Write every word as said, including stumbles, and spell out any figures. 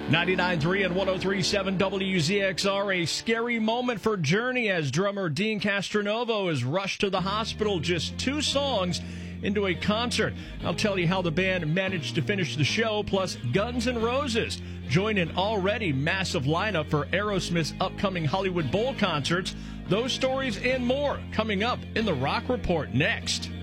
ninety-nine point three and one oh three point seven W Z X R. A scary moment for Journey as drummer Dean Castronovo is rushed to the hospital just two songs into a concert. I'll tell you how the band managed to finish the show, plus Guns N' Roses join an already massive lineup for Aerosmith's upcoming Hollywood Bowl concerts. Those stories and more coming up in the Rock Report next.